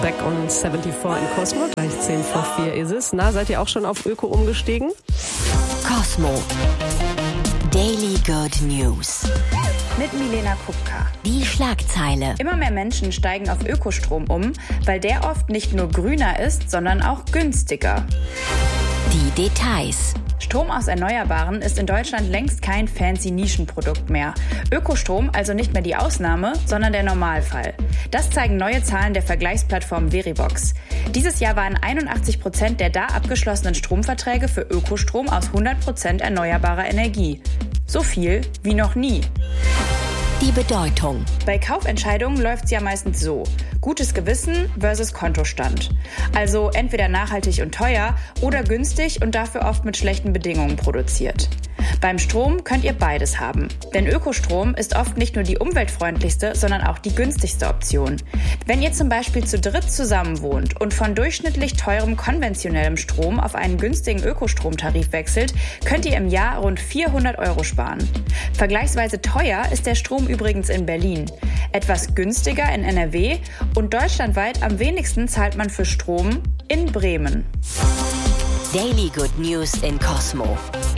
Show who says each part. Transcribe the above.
Speaker 1: Back on 74 in Cosmo, gleich 10 vor 4 ist es. Na, seid ihr auch schon auf Öko umgestiegen?
Speaker 2: Cosmo. Daily Good News.
Speaker 3: Mit Milena Kupka.
Speaker 2: Die Schlagzeile.
Speaker 3: Immer mehr Menschen steigen auf Ökostrom um, weil der oft nicht nur grüner ist, sondern auch günstiger.
Speaker 2: Die Details.
Speaker 3: Strom aus Erneuerbaren ist in Deutschland längst kein fancy Nischenprodukt mehr. Ökostrom also nicht mehr die Ausnahme, sondern der Normalfall. Das zeigen neue Zahlen der Vergleichsplattform Verivox. Dieses Jahr waren 81% der da abgeschlossenen Stromverträge für Ökostrom aus 100% erneuerbarer Energie. So viel wie noch nie.
Speaker 2: Die Bedeutung.
Speaker 3: Bei Kaufentscheidungen läuft es ja meistens so: gutes Gewissen versus Kontostand. Also entweder nachhaltig und teuer oder günstig und dafür oft mit schlechten Bedingungen produziert. Beim Strom könnt ihr beides haben. Denn Ökostrom ist oft nicht nur die umweltfreundlichste, sondern auch die günstigste Option. Wenn ihr zum Beispiel zu dritt zusammen wohnt und von durchschnittlich teurem konventionellem Strom auf einen günstigen Ökostromtarif wechselt, könnt ihr im Jahr rund 400 € sparen. Vergleichsweise teuer ist der Strom übrigens in Berlin. Etwas günstiger in NRW und deutschlandweit am wenigsten zahlt man für Strom in Bremen.
Speaker 2: Daily Good News in Cosmo.